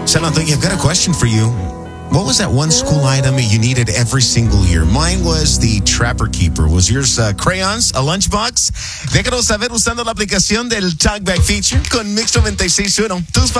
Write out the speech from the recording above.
San Antonio, I've got a question for you. What was that one school item you needed every single year? Mine was the Trapper Keeper. Was yours crayons, a lunchbox? Déjanos saber usando la aplicación del Talkback Feature con Mix 96.1. Tus